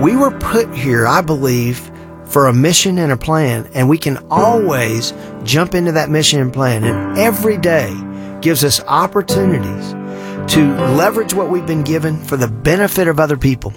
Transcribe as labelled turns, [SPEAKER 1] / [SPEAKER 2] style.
[SPEAKER 1] We were put here, I believe, for a mission and a plan, and we can always jump into that mission and plan. And every day gives us opportunities to leverage what we've been given for the benefit of other people.